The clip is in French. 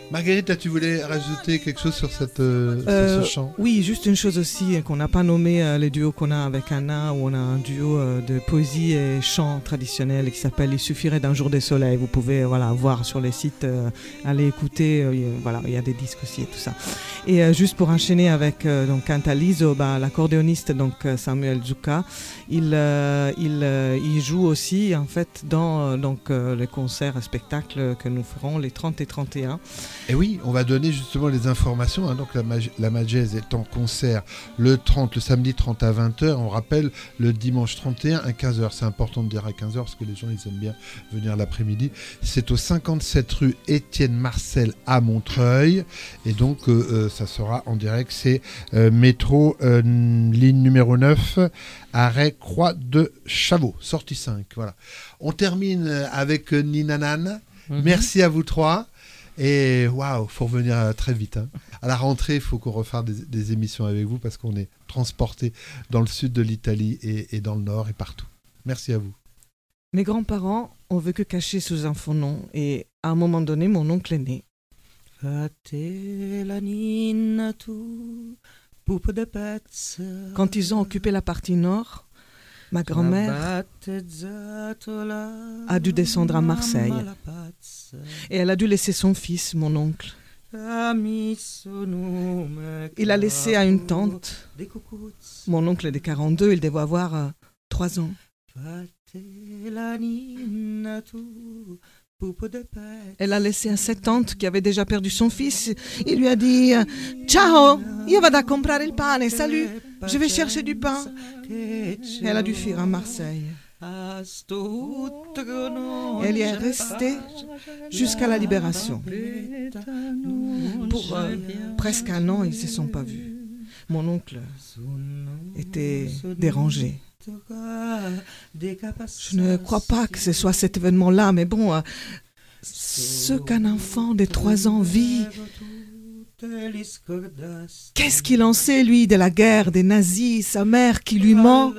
Marguerite, tu voulais rajouter quelque chose sur, sur ce chant? Oui, juste une chose aussi qu'on n'a pas nommé les duos qu'on a avec Anna, où on a un duo de poésie et chant traditionnel qui s'appelle Il suffirait d'un jour de soleil. Vous pouvez voir sur les sites, aller écouter, il y a des disques aussi et tout ça. Et juste pour enchaîner avec donc Cantaliso, l'accordéoniste donc Samuel Zucca, il joue aussi en fait dans les concerts et spectacles que nous ferons les 30 et 31. Et oui, on va donner justement les informations. Donc la Majez est en concert le samedi 30 à 20h. On rappelle le dimanche 31 à 15h. C'est important de dire à 15h parce que les gens ils aiment bien venir l'après-midi. C'est au 57 rue Étienne Marcel à Montreuil. Et donc ça sera en direct. C'est métro ligne numéro 9, arrêt Croix de Chavaux, sortie 5. Voilà. On termine avec Nina Nan. Merci à vous trois. Et waouh, faut revenir très vite. À la rentrée, il faut qu'on refasse des émissions avec vous parce qu'on est transporté dans le sud de l'Italie et dans le nord et partout. Merci à vous. Mes grands-parents ont vécu cachés sous un faux nom et à un moment donné, mon oncle est né. Quand ils ont occupé la partie nord, ma grand-mère a dû descendre à Marseille et elle a dû laisser son fils, mon oncle. Il a laissé à une tante. Mon oncle est de 42, il devait avoir 3 ans. Elle a laissé à cette tante qui avait déjà perdu son fils. Il lui a dit « Ciao, io vado a comprare il pane, salut, je vais chercher du pain. » Elle a dû fuir à Marseille. Elle y est restée jusqu'à la libération. Pour presque 1 an, ils ne se sont pas vus. Mon oncle était dérangé. Je ne crois pas que ce soit cet événement-là, mais bon, ce qu'un enfant de 3 ans vit, qu'est-ce qu'il en sait, lui, de la guerre, des nazis, sa mère qui lui ment?